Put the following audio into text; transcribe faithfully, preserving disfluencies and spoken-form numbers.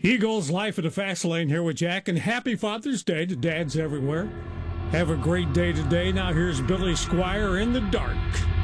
Eagles Life in the Fast Lane here with Jack, and happy Father's Day to dads everywhere. Have a great day today. Now here's Billy Squier in the dark.